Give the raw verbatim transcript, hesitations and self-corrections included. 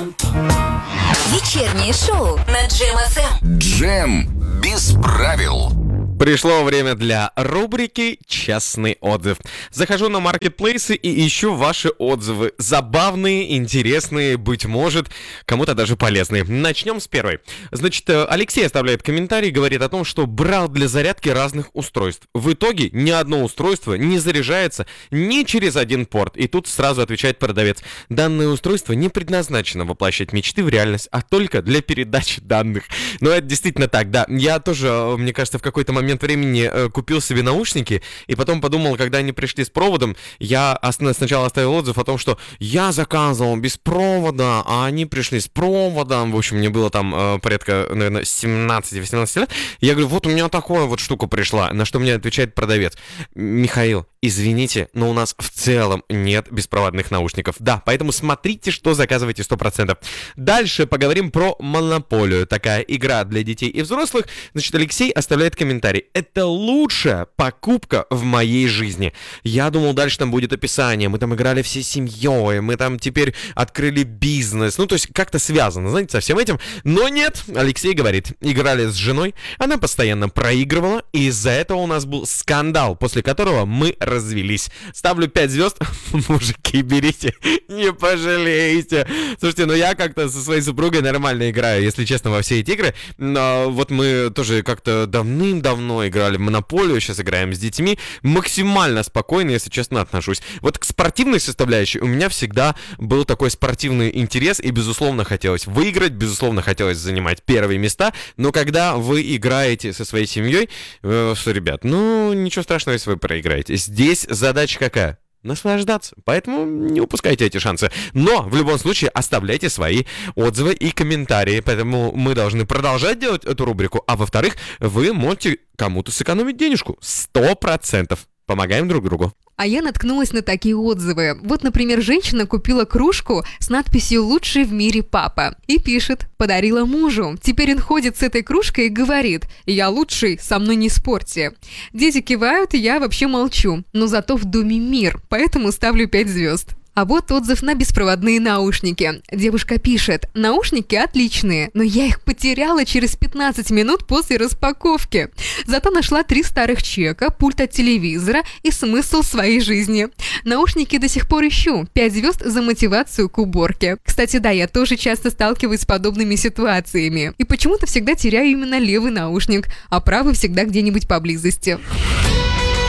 Вечернее шоу на Джем эф эм. Джем без правил. Пришло время для рубрики «Честный отзыв». Захожу на маркетплейсы и ищу ваши отзывы. Забавные, интересные, быть может, кому-то даже полезные. Начнем с первой. Значит, Алексей оставляет комментарий, говорит о том, что брал для зарядки разных устройств. В итоге ни одно устройство не заряжается ни через один порт. И тут сразу отвечает продавец: данное устройство не предназначено воплощать мечты в реальность, а только для передачи данных. Но это действительно так, да. Я тоже, мне кажется, в какой-то момент времени э, купил себе наушники, и потом подумал, когда они пришли с проводом, я ост- сначала оставил отзыв о том, что я заказывал без провода, а они пришли с проводом. В общем, мне было там э, порядка, наверное, семнадцать-восемнадцать лет. Я говорю, вот у меня такая вот штука пришла. На что мне отвечает продавец: Михаил, извините, но у нас в целом нет беспроводных наушников. Да, поэтому смотрите, что заказываете сто процентов. Дальше поговорим про Монополию. Такая игра для детей и взрослых. Значит, Алексей оставляет комментарий: это лучшая покупка в моей жизни. Я думал, дальше там будет описание. Мы там играли всей семьей, мы там теперь открыли бизнес. Ну, то есть как-то связано, знаете, со всем этим. Но нет, Алексей говорит, играли с женой, она постоянно проигрывала, и из-за этого у нас был скандал, после которого мы развелись. Ставлю пять звезд. Мужики, берите, не пожалеете. Слушайте, ну я как-то со своей супругой нормально играю, если честно, во все эти игры. Но вот мы тоже как-то давным-давно играли в Монополию, сейчас играем с детьми. Максимально спокойно, если честно, отношусь. Вот к спортивной составляющей у меня всегда был такой спортивный интерес, и, безусловно, хотелось выиграть, безусловно, хотелось занимать первые места. Но когда вы играете со своей семьей, э, что, ребят, ну, ничего страшного, если вы проиграете. Здесь задача какая? Наслаждаться. Поэтому не упускайте эти шансы. Но в любом случае оставляйте свои отзывы и комментарии. Поэтому мы должны продолжать делать эту рубрику. А во-вторых, вы можете кому-то сэкономить денежку. Сто процентов. Помогаем друг другу. А я наткнулась на такие отзывы. Вот, например, женщина купила кружку с надписью «Лучший в мире папа» и пишет: подарила мужу. Теперь он ходит с этой кружкой и говорит: я лучший, со мной не спорьте. Дети кивают, и я вообще молчу. Но зато в доме мир, поэтому ставлю пять звезд. А вот отзыв на беспроводные наушники. Девушка пишет: наушники отличные, но я их потеряла через пятнадцать минут после распаковки. Зато нашла три старых чека, пульт от телевизора и смысл своей жизни. Наушники до сих пор ищу. пять звезд за мотивацию к уборке. Кстати, да, я тоже часто сталкиваюсь с подобными ситуациями. И почему-то всегда теряю именно левый наушник, а правый всегда где-нибудь поблизости.